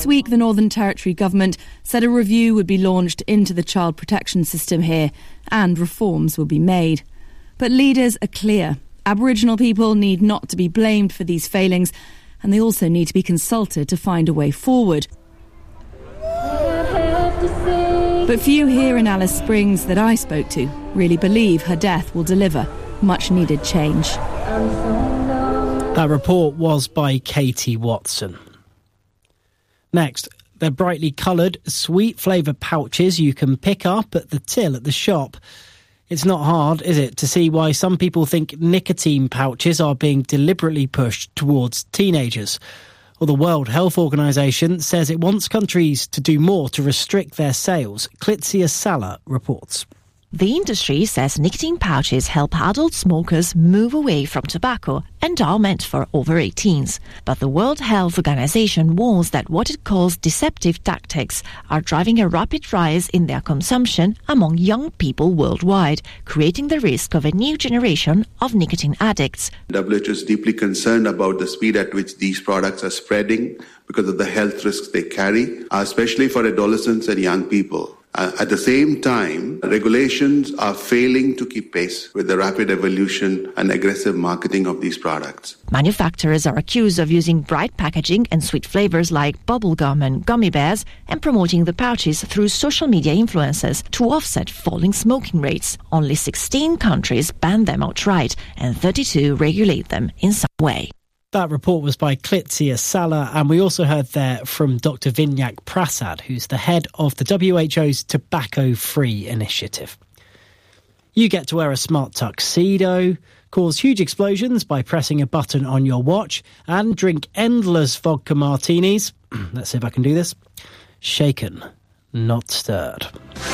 This week, the Northern Territory government said a review would be launched into the child protection system here and reforms will be made. But leaders are clear. Aboriginal people need not to be blamed for these failings, and they also need to be consulted to find a way forward. But few here in Alice Springs that I spoke to really believe her death will deliver much-needed change. That report was by Katie Watson. Next, they're brightly coloured, sweet-flavoured pouches you can pick up at the till at the shop. It's not hard, is it, to see why some people think nicotine pouches are being deliberately pushed towards teenagers. Well, the World Health Organization says it wants countries to do more to restrict their sales. Clitzia Sala reports. The industry says nicotine pouches help adult smokers move away from tobacco and are meant for over 18s. But the World Health Organization warns that what it calls deceptive tactics are driving a rapid rise in their consumption among young people worldwide, creating the risk of a new generation of nicotine addicts. WHO is deeply concerned about the speed at which these products are spreading because of the health risks they carry, especially for adolescents and young people. At the same time, regulations are failing to keep pace with the rapid evolution and aggressive marketing of these products. Manufacturers are accused of using bright packaging and sweet flavors like bubblegum and gummy bears and promoting the pouches through social media influencers to offset falling smoking rates. Only 16 countries ban them outright and 32 regulate them in some way. That report was by Clitzia Sala, and we also heard there from Dr. Vinyak Prasad, who's the head of the WHO's Tobacco-Free Initiative. You get to wear a smart tuxedo, cause huge explosions by pressing a button on your watch, and drink endless vodka martinis. Let's see if I can do this. Shaken, not stirred.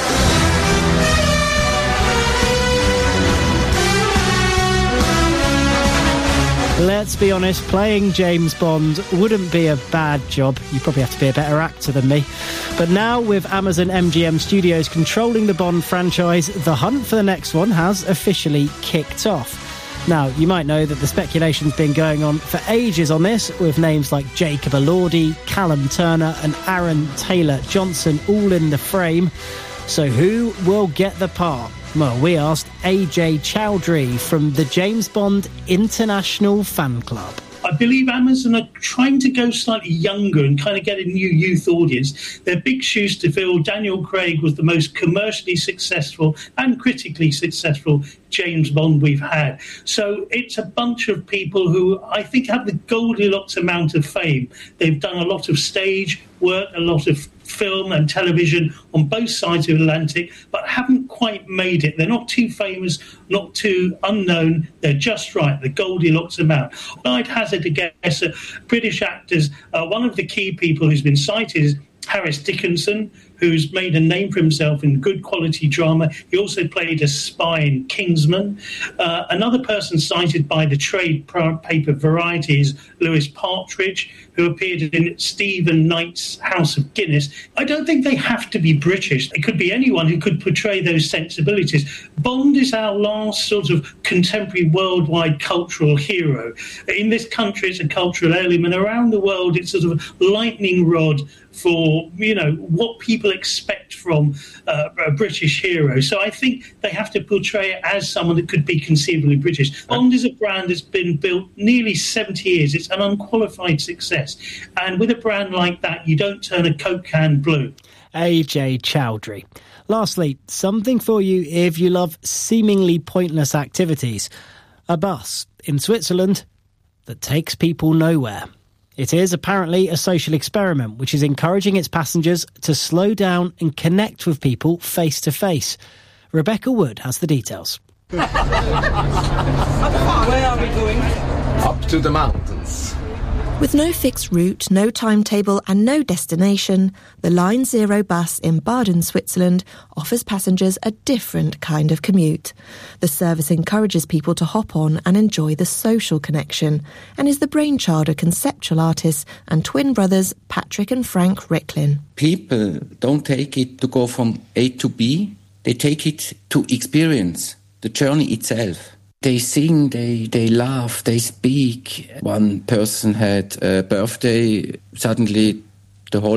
Let's be honest, playing James Bond wouldn't be a bad job. You probably have to be a better actor than me. But now, with Amazon MGM Studios controlling the Bond franchise, the hunt for the next one has officially kicked off. Now, you might know that the speculation's been going on for ages on this, with names like Jacob Elordi, Callum Turner and Aaron Taylor-Johnson all in the frame. So who will get the part? Well, we asked AJ Chowdhury from the James Bond International Fan Club. I believe Amazon are trying to go slightly younger and kind of get a new youth audience. They're big shoes to fill. Daniel Craig was the most commercially successful and critically successful James Bond we've had. So it's a bunch of people who I think have the Goldilocks amount of fame. They've done a lot of stage work, a lot of film and television on both sides of the Atlantic, but haven't quite made it. They're not too famous, not too unknown. They're just right, the Goldilocks amount. I'd hazard a guess at British actors. One of the key people who's been cited is Harris Dickinson, who's made a name for himself in good quality drama. He also played a spy in Kingsman. Another person cited by the trade paper Variety is Lewis Partridge, who appeared in Stephen Knight's House of Guinness. I don't think they have to be British. It could be anyone who could portray those sensibilities. Bond is our last sort of contemporary worldwide cultural hero. In this country, it's a cultural element. Around the world, it's sort of a lightning rod for, you know, what people expect from a British hero. So I think they have to portray it as someone that could be conceivably British. Bond is a brand that's been built nearly 70 years. It's an unqualified success. And with a brand like that, you don't turn a Coke can blue. AJ Chowdhury. Lastly, something for you if you love seemingly pointless activities. A bus in Switzerland that takes people nowhere. It is apparently a social experiment which is encouraging its passengers to slow down and connect with people face to face. Rebecca Wood has the details. Where are we going? Up to the mountains. With no fixed route, no timetable and no destination, the Line Zero bus in Baden, Switzerland offers passengers a different kind of commute. The service encourages people to hop on and enjoy the social connection and is the brainchild of conceptual artists and twin brothers Patrick and Frank Ricklin. People don't take it to go from A to B, they take it to experience the journey itself. They sing, they laugh, they speak. One person had a birthday, suddenly the whole